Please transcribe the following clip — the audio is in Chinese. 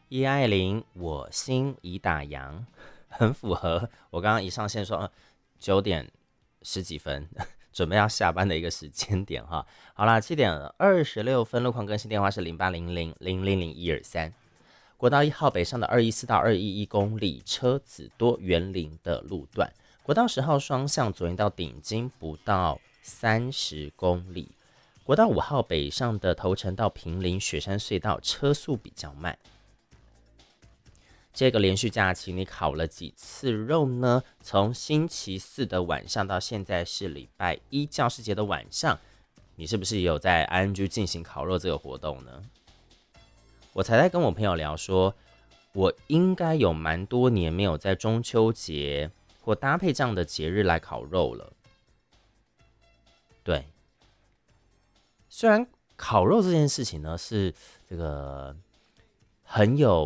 叶爱玲，我心已打烊，很符合我刚刚一上线说9点10几分，准备要下班的一个时间点哈。好啦，7点26分，路况更新电话是0800000123。国道1号北上的214到211公里，车子多，园林的路段。国道10号双向左营到顶金不到30公里。国道5号北上的头城到平林雪山隧道车速比较慢。这个连续假期你烤了几次肉呢？从星期四的晚上到现在是礼拜一教师节的晚上，你是不是也有在 ING 进行烤肉这个活动呢？我才在跟我朋友聊说，我应该有蛮多年没有在中秋节或搭配这样的节日来烤肉了。对，虽然烤肉这件事情呢是这个很有